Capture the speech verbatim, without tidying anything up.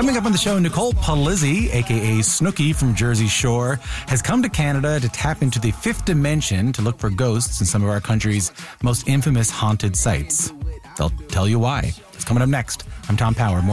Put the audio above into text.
Coming up on the show, Nicole Palizzi, a k a. Snooki from Jersey Shore, has come to Canada to tap into the fifth dimension to look for ghosts in some of our country's most infamous haunted sites. They'll tell you why. It's coming up next. I'm Tom Power. More